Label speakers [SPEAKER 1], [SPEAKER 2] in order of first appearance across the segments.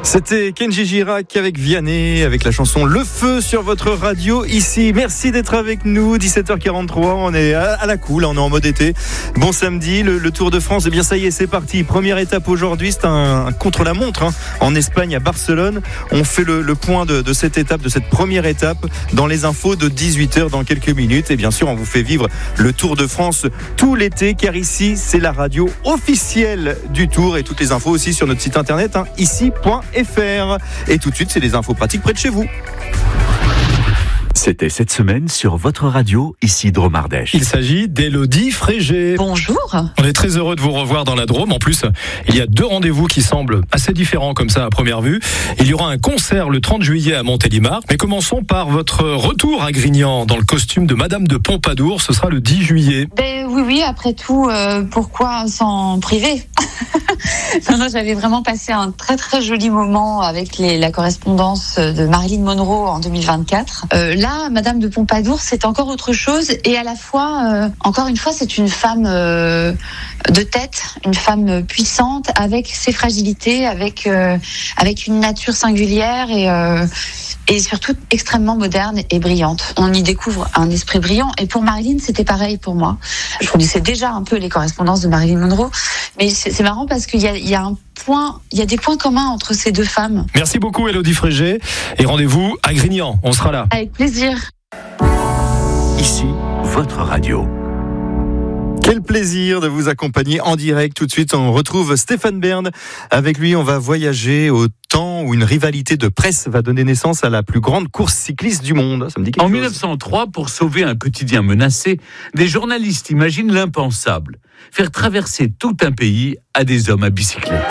[SPEAKER 1] C'était Kenji Girac avec Vianney, avec la chanson Le Feu sur votre radio ici. Merci d'être avec nous, 17h43, on est à la cool, on est en mode été. Bon samedi, le Tour de France, eh bien ça y est, c'est parti. Première étape aujourd'hui, c'est un contre-la-montre en Espagne, à Barcelone. On fait le point de cette étape, de cette première étape, dans les infos de 18h dans quelques minutes. Et bien sûr, on vous fait vivre le Tour de France tout l'été, car ici, c'est la radio officielle du Tour. Et toutes les infos aussi sur notre site internet, ici.fr. Et tout de suite, c'est les infos pratiques près de chez vous.
[SPEAKER 2] C'était cette semaine sur votre radio, ici Drôme Ardèche.
[SPEAKER 3] Il s'agit d'Élodie Frégé.
[SPEAKER 4] Bonjour.
[SPEAKER 3] On est très heureux de vous revoir dans la Drôme. En plus, il y a 2 rendez-vous qui semblent assez différents comme ça à première vue. Il y aura un concert le 30 juillet à Montélimar. Mais commençons par votre retour à Grignan dans le costume de Madame de Pompadour. Ce sera le 10 juillet.
[SPEAKER 4] Oui, après tout, pourquoi s'en priver? Non, j'avais vraiment passé un très très joli moment avec la correspondance de Marilyn Monroe en 2024. Là, Madame de Pompadour, c'est encore autre chose et à la fois, encore une fois, c'est une femme de tête, une femme puissante avec ses fragilités, avec une nature singulière et surtout extrêmement moderne et brillante. On y découvre un esprit brillant et pour Marilyn, c'était pareil pour moi. Je connaissais déjà un peu les correspondances de Marilyn Monroe, mais c'est marrant parce qu'il y a des points communs entre ces deux femmes.
[SPEAKER 3] Merci beaucoup Élodie Frégé et rendez-vous à Grignan, on sera là.
[SPEAKER 4] Avec plaisir.
[SPEAKER 2] Ici, votre radio.
[SPEAKER 1] Quel plaisir de vous accompagner en direct. Tout de suite, on retrouve Stéphane Bern. Avec lui, on va voyager au temps où une rivalité de presse va donner naissance à la plus grande course cycliste du monde. Ça me dit quelque chose.
[SPEAKER 5] 1903, pour sauver un quotidien menacé, des journalistes imaginent l'impensable. Faire traverser tout un pays à des hommes à bicyclette.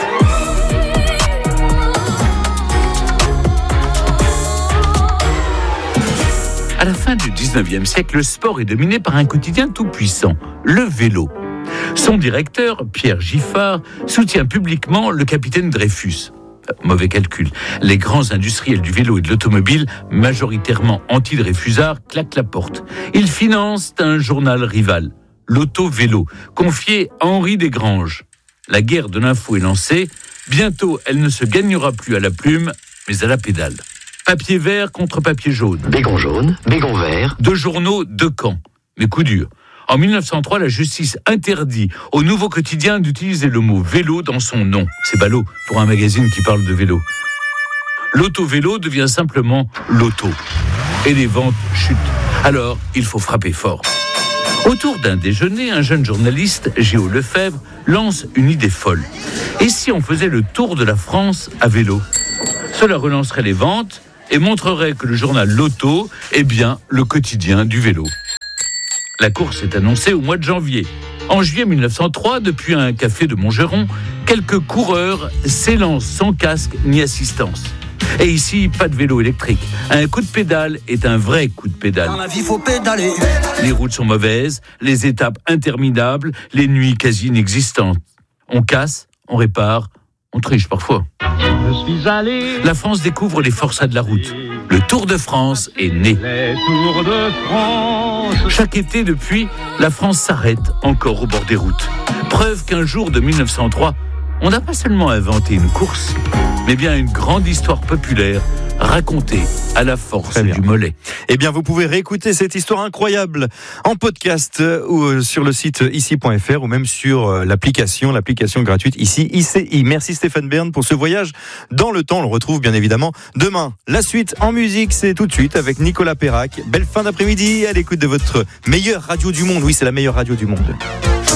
[SPEAKER 5] À la fin du 19e siècle, le sport est dominé par un quotidien tout-puissant, le vélo. Son directeur, Pierre Giffard, soutient publiquement le capitaine Dreyfus. Mauvais calcul. Les grands industriels du vélo et de l'automobile, majoritairement anti-Dreyfusards, claquent la porte. Ils financent un journal rival, l'Auto-Vélo, confié à Henri Desgranges. La guerre de l'info est lancée. Bientôt, elle ne se gagnera plus à la plume, mais à la pédale. Papier vert contre papier jaune.
[SPEAKER 6] Bégon jaune, bégon vert.
[SPEAKER 5] 2 journaux, 2 camps. Mais coup dur. En 1903, la justice interdit au nouveau quotidien d'utiliser le mot vélo dans son nom. C'est ballot pour un magazine qui parle de vélo. L'auto-vélo devient simplement l'auto. Et les ventes chutent. Alors, il faut frapper fort. Autour d'un déjeuner, un jeune journaliste, Géo Lefebvre, lance une idée folle. Et si on faisait le tour de la France à vélo ? Cela relancerait les ventes et montrerait que le journal L'Auto est bien le quotidien du vélo. La course est annoncée au mois de janvier. En juillet 1903, depuis un café de Montgeron, quelques coureurs s'élancent sans casque ni assistance. Et ici, pas de vélo électrique. Un coup de pédale est un vrai coup de pédale.
[SPEAKER 7] Dans la vie, faut pédaler.
[SPEAKER 5] Les routes sont mauvaises, les étapes interminables, les nuits quasi inexistantes. On casse, on répare, on triche parfois. La France découvre les forçats de la route. Le Tour de France est né. Chaque été depuis, la France s'arrête encore au bord des routes. Preuve qu'un jour de 1903, on n'a pas seulement inventé une course, mais bien une grande histoire populaire racontée à la force du mollet.
[SPEAKER 1] Eh bien, vous pouvez réécouter cette histoire incroyable en podcast ou sur le site ici.fr ou même sur l'application gratuite ici, ICI. Merci Stéphane Bern pour ce voyage dans le temps. On le retrouve bien évidemment demain. La suite en musique, c'est tout de suite avec Nicolas Perrac. Belle fin d'après-midi à l'écoute de votre meilleure radio du monde. Oui, c'est la meilleure radio du monde.